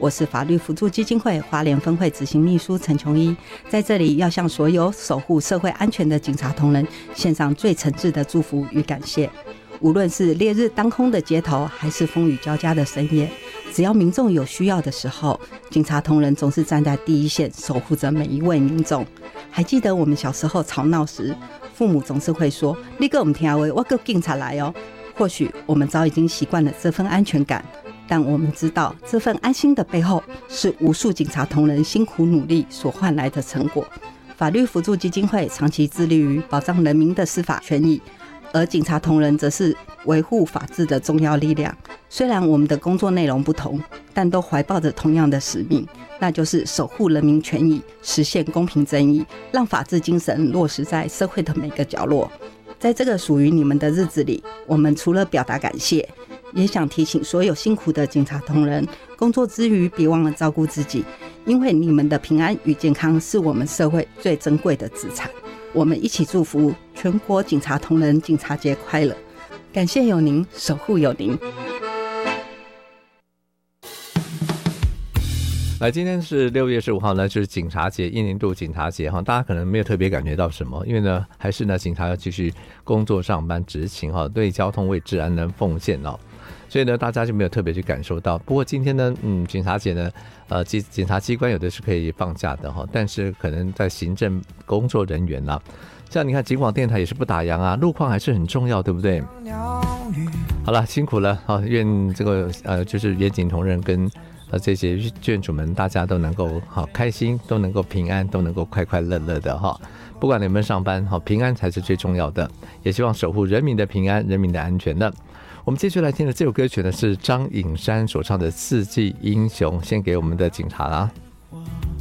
我是法律辅助基金会花莲分会执行秘书陈琼一，在这里要向所有守护社会安全的警察同仁献上最诚挚的祝福与感谢。无论是烈日当空的街头，还是风雨交加的深夜，只要民众有需要的时候，警察同仁总是站在第一线，守护着每一位民众。还记得我们小时候吵闹时，父母总是会说：“你给我们听话，我叫警察来哦。”或许我们早已经习惯了这份安全感，但我们知道这份安心的背后，是无数警察同仁辛苦努力所换来的成果。法律辅助基金会长期致力于保障人民的司法权益，而警察同仁则是维护法治的重要力量。虽然我们的工作内容不同，但都怀抱着同样的使命，那就是守护人民权益，实现公平正义，让法治精神落实在社会的每个角落。在这个属于你们的日子里，我们除了表达感谢，也想提醒所有辛苦的警察同仁，工作之余别忘了照顾自己，因为你们的平安与健康是我们社会最珍贵的资产。我们一起祝福全国警察同仁警察节快乐！感谢有您，守护有您。 来，今天是6月15号呢，就是警察节，一年度警察节哈，大家可能没有特别感觉到什么，因为呢，还是呢，警察要继续工作上班执勤哈，对交通为治安的奉献哦，所以呢，大家就没有特别去感受到。不过今天呢，警察节呢，警察机关有的是可以放假的哈，但是可能在行政工作人员啦，像你看警广电台也是不打烊啊，路况还是很重要，对不对？好了，辛苦了啊！愿这个就是远警同仁跟这些眷属们，大家都能够好开心，都能够平安，都能够快快乐乐的哈。不管你们上班好，平安才是最重要的，也希望守护人民的平安、人民的安全的。我们接下来听的这首歌曲呢，是张颖山所唱的《四季英雄》，献给我们的警察啦。